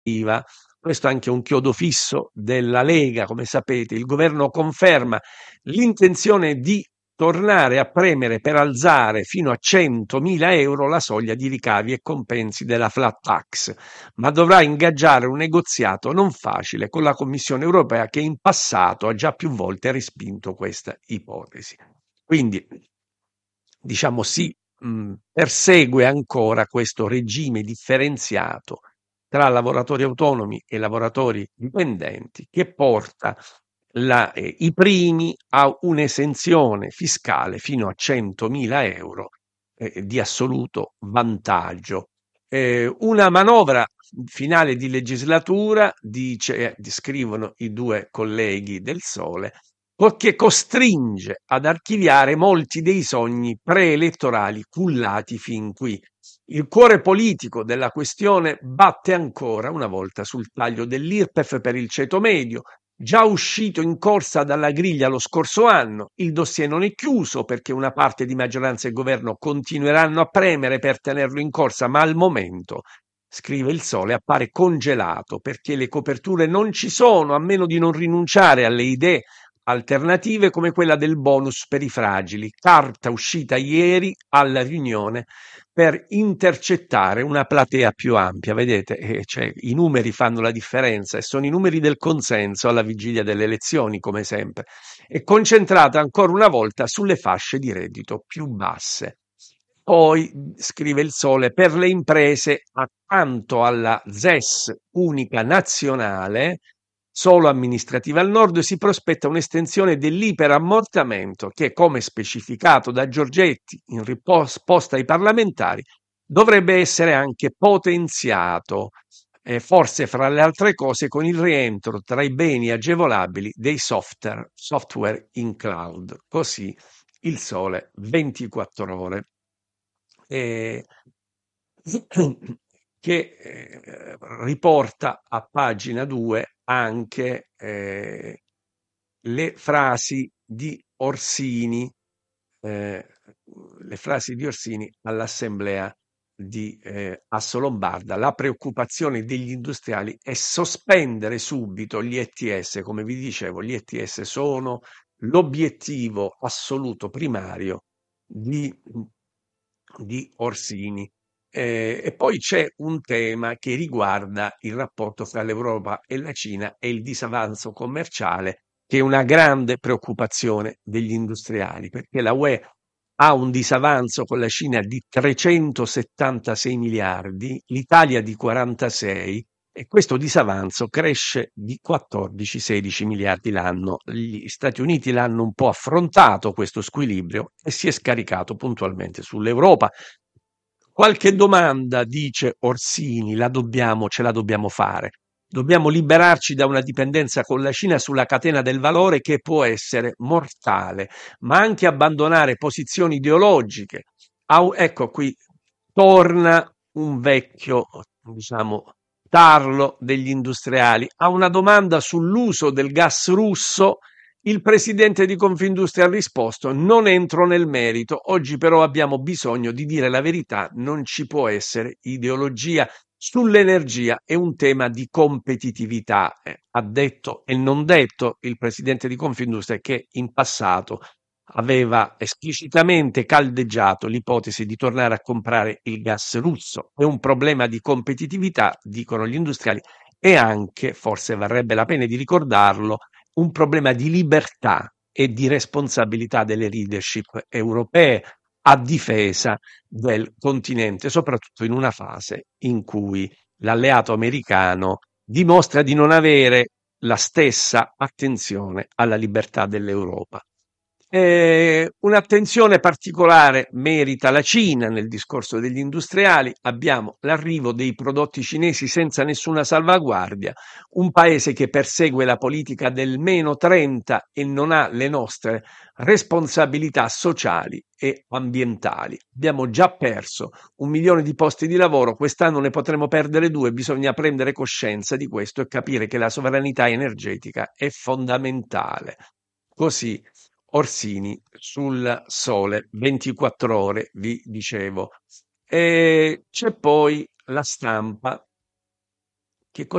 Questo è anche un chiodo fisso della Lega, come sapete. Il governo conferma l'intenzione di tornare a premere per alzare fino a 100.000 euro la soglia di ricavi e compensi della flat tax, ma dovrà ingaggiare un negoziato non facile con la Commissione europea, che in passato ha già più volte respinto questa ipotesi. Quindi, diciamo, si persegue ancora questo regime differenziato tra lavoratori autonomi e lavoratori dipendenti, che porta i primi a un'esenzione fiscale fino a 100.000 euro di assoluto vantaggio. Una manovra finale di legislatura, scrivono i due colleghi del Sole, che costringe ad archiviare molti dei sogni preelettorali cullati fin qui. Il cuore politico della questione batte ancora una volta sul taglio dell'IRPEF per il ceto medio, già uscito in corsa dalla griglia lo scorso anno. Il dossier non è chiuso perché una parte di maggioranza e governo continueranno a premere per tenerlo in corsa, ma al momento, scrive il Sole, appare congelato perché le coperture non ci sono, a meno di non rinunciare alle idee alternative come quella del bonus per i fragili, carta uscita ieri alla riunione per intercettare una platea più ampia. Vedete, cioè, i numeri fanno la differenza e sono i numeri del consenso alla vigilia delle elezioni, come sempre. È concentrata ancora una volta sulle fasce di reddito più basse. Poi, scrive il Sole, per le imprese, accanto alla ZES unica nazionale, solo amministrativa al nord, si prospetta un'estensione dell'iperammortamento che, come specificato da Giorgetti in risposta ai parlamentari, dovrebbe essere anche potenziato, forse fra le altre cose con il rientro tra i beni agevolabili dei software in cloud. Così il Sole 24 ore. Eh, che riporta a pagina 2 anche le frasi di Orsini, eh, le frasi di Orsini all'assemblea di Assolombarda. La preoccupazione degli industriali è sospendere subito gli ETS. Come vi dicevo, gli ETS sono l'obiettivo assoluto primario di Orsini. E poi c'è un tema che riguarda il rapporto fra l'Europa e la Cina e il disavanzo commerciale, che è una grande preoccupazione degli industriali, perché la UE ha un disavanzo con la Cina di 376 miliardi, l'Italia di 46, e questo disavanzo cresce di 14-16 miliardi l'anno. Gli Stati Uniti l'hanno un po' affrontato questo squilibrio e si è scaricato puntualmente sull'Europa. Qualche domanda, dice Orsini, ce la dobbiamo fare. Dobbiamo liberarci da una dipendenza con la Cina sulla catena del valore che può essere mortale, ma anche abbandonare posizioni ideologiche. Ecco qui torna un vecchio, diciamo, tarlo degli industriali. A una domanda sull'uso del gas russo, il presidente di Confindustria ha risposto: non entro nel merito, oggi però abbiamo bisogno di dire la verità, non ci può essere ideologia. Sull'energia è un tema di competitività, ha detto e non detto il presidente di Confindustria, che in passato aveva esplicitamente caldeggiato l'ipotesi di tornare a comprare il gas russo. È un problema di competitività, dicono gli industriali, e anche, forse varrebbe la pena di ricordarlo, un problema di libertà e di responsabilità delle leadership europee a difesa del continente, soprattutto in una fase in cui l'alleato americano dimostra di non avere la stessa attenzione alla libertà dell'Europa. Un'attenzione particolare merita la Cina nel discorso degli industriali. Abbiamo l'arrivo dei prodotti cinesi senza nessuna salvaguardia, un paese che persegue la politica del meno 30 e non ha le nostre responsabilità sociali e ambientali. Abbiamo già perso 1 milione di posti di lavoro, quest'anno ne potremo perdere 2, bisogna prendere coscienza di questo e capire che la sovranità energetica è fondamentale. Così Orsini sul Sole 24 ore, vi dicevo. E c'è poi La Stampa